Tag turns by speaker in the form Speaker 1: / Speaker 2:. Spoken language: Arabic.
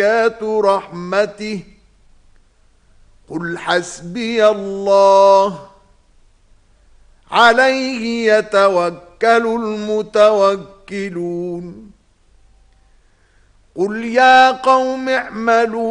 Speaker 1: آيات رحمته قل حسبي الله عليه يتوكل المتوكلون قل يا قوم اعملوا